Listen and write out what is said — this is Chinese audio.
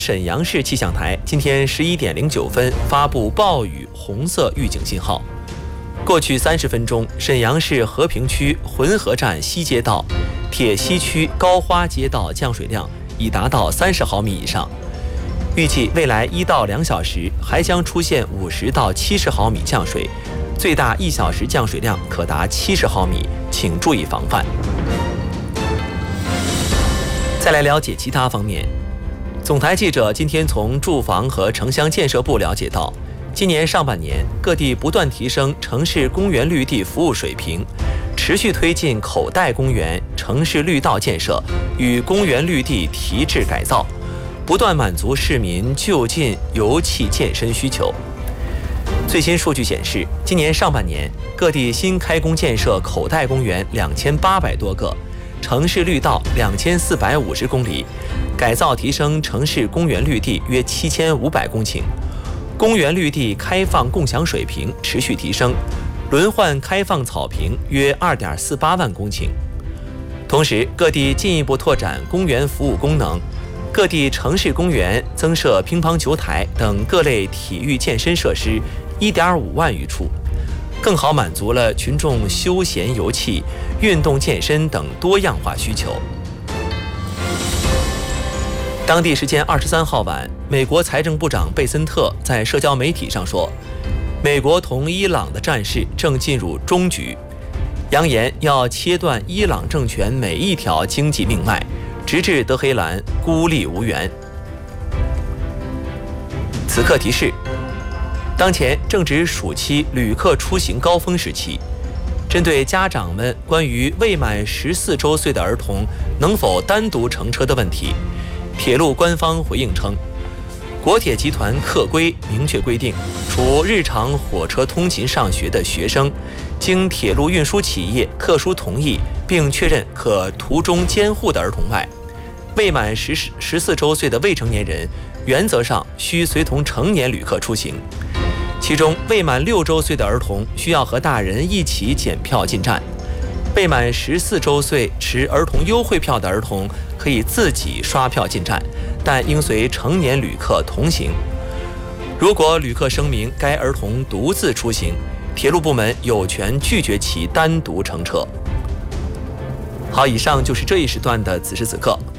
沈阳市气象台今天11点09分发布暴雨红色预警信号。过去30分钟，沈阳市和平区浑河站西街道、铁西区高花街道降水量已达到30毫米以上。预计未来1到2小时还将出现50到70毫米降水，最大1小时降水量可达70毫米，请注意防范。再来了解其他方面。总台记者今天从住房和城乡建设部了解到，今年上半年各地不断提升城市公园绿地服务水平，持续推进口袋公园、城市绿道建设与公园绿地提质改造，不断满足市民就近游憩健身需求。最新数据显示，今年上半年各地新开工建设口袋公园2800多个，城市绿道2450公里，改造提升城市公园绿地约7500公顷，公园绿地开放共享水平持续提升，轮换开放草坪约2.48万公顷。同时，各地进一步拓展公园服务功能，各地城市公园增设乒乓球台等各类体育健身设施1.5万余处，更好满足了群众休闲游憩、运动健身等多样化需求。当地时间23号晚，美国财政部长贝森特在社交媒体上说，美国同伊朗的战事正进入终局，扬言要切断伊朗政权每一条经济命脉，直至德黑兰孤立无援。此刻提示，当前正值暑期旅客出行高峰时期，针对家长们关于未满14周岁的儿童能否单独乘车的问题，铁路官方回应称，国铁集团客规明确规定，除日常火车通勤上学的学生，经铁路运输企业特殊同意并确认可途中监护的儿童外，未满14周岁的未成年人原则上需随同成年旅客出行，其中未满6周岁的儿童需要和大人一起检票进站，未满14周岁持儿童优惠票的儿童可以自己刷票进站，但应随成年旅客同行。如果旅客声明该儿童独自出行，铁路部门有权拒绝其单独乘车。好，以上就是这一时段的此时此刻，